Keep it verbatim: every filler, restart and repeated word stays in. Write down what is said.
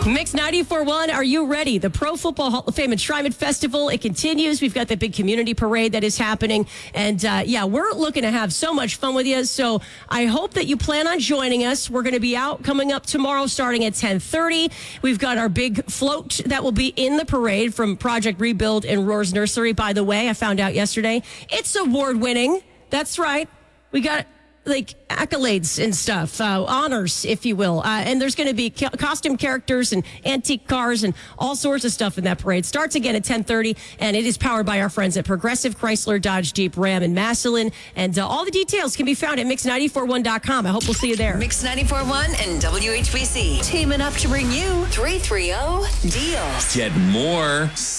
Mix ninety-four point one, are you ready? The Pro Football Hall of Fame Enshrinement Festival, it continues. We've got the big community parade that is happening. And, uh, yeah, we're looking to have so much fun with you. So I hope that you plan on joining us. We're going to be out coming up tomorrow starting at ten thirty. We've got our big float that will be in the parade from Project Rebuild and Roar's Nursery. By the way, I found out yesterday, it's award-winning. That's right. We got like accolades and stuff, uh, honors, if you will. Uh, and there's going to be ca- costume characters and antique cars and all sorts of stuff in that parade. Starts again at ten thirty, and it is powered by our friends at Progressive Chrysler Dodge Jeep Ram in Massillon. And uh, all the details can be found at mix ninety four one dot com. I hope we'll see you there. Mix ninety-four point one and W H B C teaming up to bring you three thirty deals. Get more